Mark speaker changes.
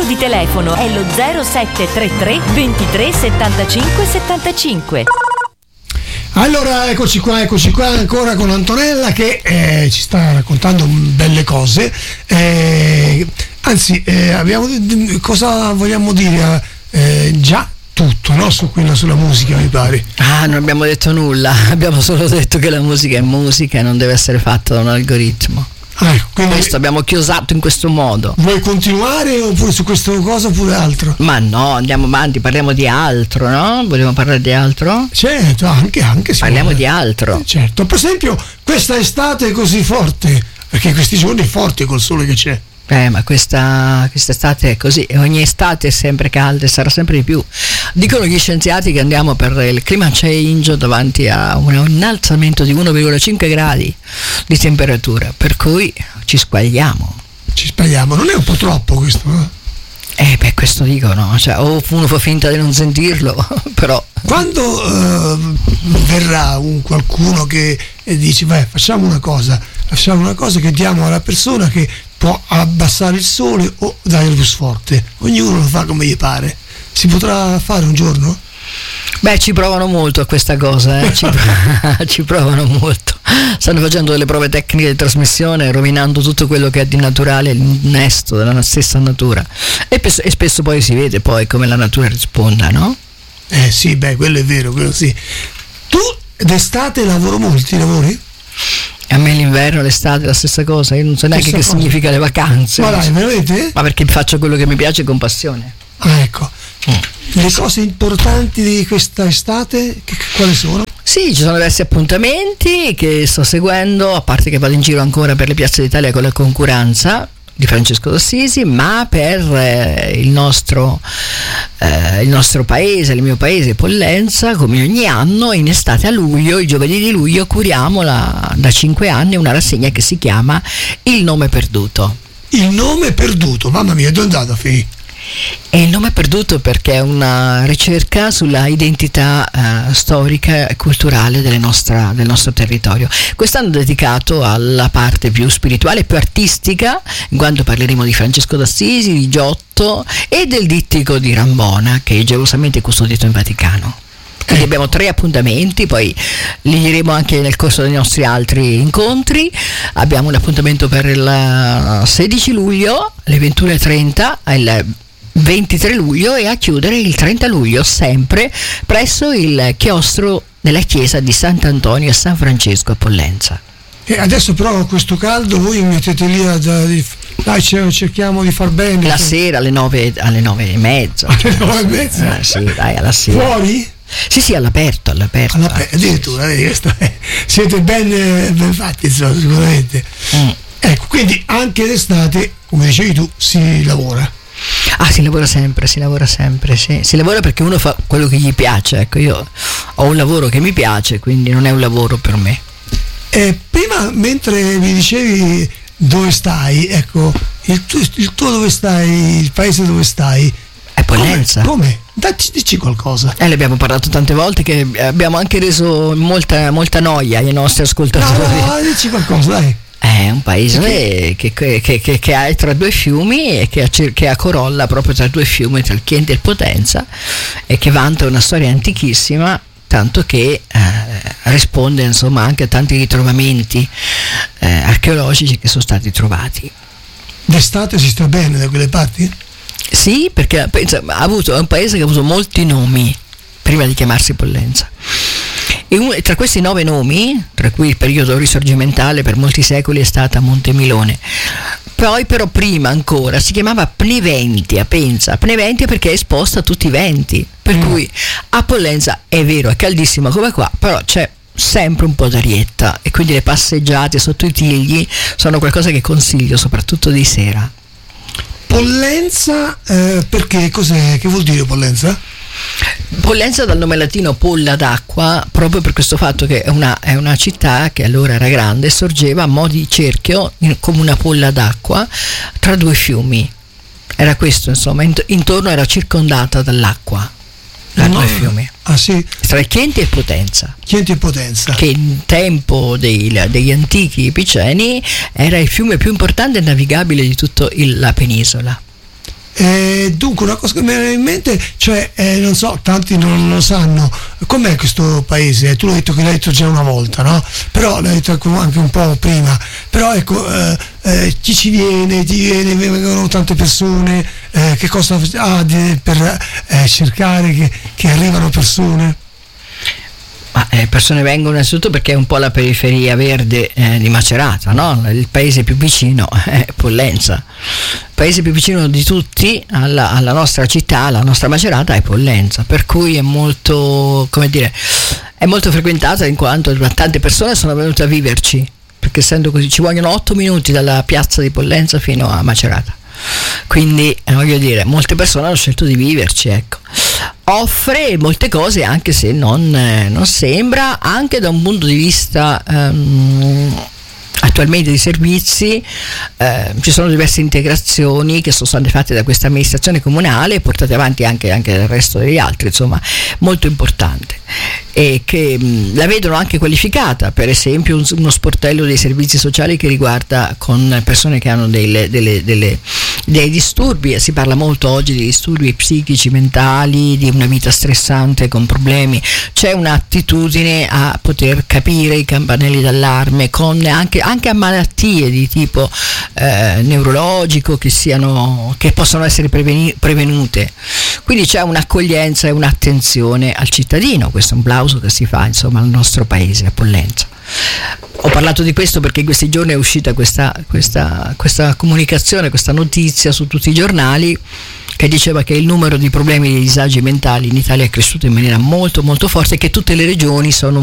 Speaker 1: di telefono è lo 0733 23 75 75.
Speaker 2: Allora eccoci qua ancora con Antonella che ci sta raccontando belle cose, cosa vogliamo dire? Già tutto, no? Sulla musica, mi pare.
Speaker 3: Non abbiamo detto nulla, abbiamo solo detto che la musica è musica e non deve essere fatta da un algoritmo.
Speaker 2: Quindi
Speaker 3: questo abbiamo chiosato in questo modo.
Speaker 2: Vuoi continuare oppure su questa cosa oppure altro?
Speaker 3: Ma no, andiamo avanti, parliamo di altro, no? Vogliamo parlare di altro?
Speaker 2: Certo, anche
Speaker 3: parliamo di altro.
Speaker 2: Certo, per esempio questa estate è così forte, perché questi giorni è forte col sole che c'è.
Speaker 3: Ma questa estate è così, e ogni estate è sempre calda e sarà sempre di più. Dicono gli scienziati che andiamo per il climate change davanti a un innalzamento di 1,5 gradi di temperatura, per cui ci squagliamo.
Speaker 2: Non è un po' troppo questo, no?
Speaker 3: Questo dicono, cioè, o uno fa finta di non sentirlo, però.
Speaker 2: Quando verrà qualcuno che dice facciamo una cosa che diamo alla persona che può abbassare il sole o dare più forte, ognuno lo fa come gli pare, si potrà fare un giorno?
Speaker 3: Ci provano molto a questa cosa, ci provano molto, stanno facendo delle prove tecniche di trasmissione, rovinando tutto quello che è di naturale, l'innesto della stessa natura, e spesso poi si vede poi come la natura risponda, no?
Speaker 2: Sì, quello è vero, quello sì. Tu d'estate molti lavori?
Speaker 3: A me l'inverno, l'estate è la stessa cosa, io non so neanche che significa le vacanze.
Speaker 2: Ma dai, veramente?
Speaker 3: Ma perché faccio quello che mi piace con passione.
Speaker 2: Ecco. Le cose importanti di questa estate quali sono?
Speaker 3: Sì, ci sono diversi appuntamenti che sto seguendo, a parte che vado in giro ancora per le piazze d'Italia con la concurenza di Francesco d'Assisi, ma per il nostro paese, il mio paese, Pollenza, come ogni anno in estate a luglio, i giovedì di luglio, curiamo da 5 anni una rassegna che si chiama Il nome perduto. Il nome perduto, mamma mia, dove è andato a finire? E il nome perduto perché è una ricerca sulla identità storica e culturale del nostro territorio. Quest'anno dedicato alla parte più spirituale e più artistica, in quanto parleremo di Francesco d'Assisi, di Giotto e del dittico di Rambona, che è gelosamente custodito in Vaticano. Quindi abbiamo 3 appuntamenti, poi li diremo anche nel corso dei nostri altri incontri. Abbiamo un appuntamento per il 16 luglio alle 21:30, il 23 luglio e a chiudere il 30 luglio, sempre presso il chiostro della chiesa di Sant'Antonio e San Francesco a Pollenza.
Speaker 2: E adesso però con questo caldo voi mettete lì dai, cerchiamo di far bene.
Speaker 3: La sera alle 9:30.
Speaker 2: Alle 9:30?
Speaker 3: Sì, dai, alla sera.
Speaker 2: Fuori?
Speaker 3: Sì, all'aperto.
Speaker 2: Addirittura, siete ben fatti, insomma, sicuramente. Ecco, quindi anche d'estate, come dicevi tu, si lavora.
Speaker 3: Si lavora sempre, sì. Si lavora perché uno fa quello che gli piace, ecco, io ho un lavoro che mi piace, quindi non è un lavoro per me.
Speaker 2: Prima, mentre mi dicevi dove stai, ecco, il tuo dove stai, il paese dove stai?
Speaker 3: È Pollenza.
Speaker 2: Come? Dici qualcosa.
Speaker 3: Le abbiamo parlato tante volte che abbiamo anche reso molta noia ai nostri ascoltatori.
Speaker 2: No, dici qualcosa, dai.
Speaker 3: È un paese che ha tra 2 fiumi e che ha Corolla proprio tra 2 fiumi, tra il Chieti e il Potenza, e che vanta una storia antichissima, tanto che risponde insomma anche a tanti ritrovamenti archeologici che sono stati trovati.
Speaker 2: D'estate si sta bene da quelle parti?
Speaker 3: Sì, perché è un paese che ha avuto molti nomi prima di chiamarsi Pollenza. E tra questi 9 nomi, tra cui il periodo risorgimentale per molti secoli è stata Montemilone, poi però prima ancora si chiamava Pneventia, pensa, Pneventia perché è esposta a tutti i venti, per cui a Pollenza è vero, è caldissima come qua, però c'è sempre un po' d'arietta e quindi le passeggiate sotto i tigli sono qualcosa che consiglio soprattutto di sera.
Speaker 2: Pollenza, perché cos'è? Che vuol dire Pollenza?
Speaker 3: Pollenza dal nome latino polla d'acqua, proprio per questo fatto che è una città che allora era grande, sorgeva a mo' di cerchio come una polla d'acqua tra 2 fiumi. Era questo, insomma, intorno era circondata dall'acqua da 2 fiumi.
Speaker 2: Sì.
Speaker 3: Tra il Chieti e il Potenza.
Speaker 2: Chieti e Potenza.
Speaker 3: Che in tempo degli antichi epiceni era il fiume più importante e navigabile di tutta la penisola.
Speaker 2: Dunque, una cosa che mi viene in mente, cioè, non so, tanti non lo sanno, com'è questo paese? Tu l'hai detto che l'hai detto già una volta, no? Però l'hai detto anche un po' prima, però ecco, chi ci viene, vengono tante persone, che cosa ha per cercare che arrivano persone?
Speaker 3: Persone vengono innanzitutto perché è un po' la periferia verde di Macerata, no? Il paese più vicino è Pollenza. Il paese più vicino di tutti alla nostra città, alla nostra Macerata, è Pollenza, per cui è molto, come dire, è molto frequentata, in quanto tante persone sono venute a viverci, perché essendo così ci vogliono 8 minuti dalla piazza di Pollenza fino a Macerata. Quindi voglio dire, molte persone hanno scelto di viverci, ecco. Offre molte cose, anche se non sembra, anche da un punto di vista attualmente di servizi. Ci sono diverse integrazioni che sono state fatte da questa amministrazione comunale e portate avanti anche dal resto degli altri, insomma, molto importante, e che la vedono anche qualificata, per esempio uno sportello dei servizi sociali che riguarda con persone che hanno dei disturbi, e si parla molto oggi di disturbi psichici, mentali, di una vita stressante con problemi. C'è un'attitudine a poter capire i campanelli d'allarme con anche a malattie di tipo neurologico che possono essere prevenute. Quindi c'è un'accoglienza e un'attenzione al cittadino. Questo è un plauso che si fa, insomma, al nostro paese, a Pollenza. Ho parlato di questo perché in questi giorni è uscita questa comunicazione, questa notizia su tutti i giornali, che diceva che il numero di problemi di disagi mentali in Italia è cresciuto in maniera molto molto forte e che tutte le regioni sono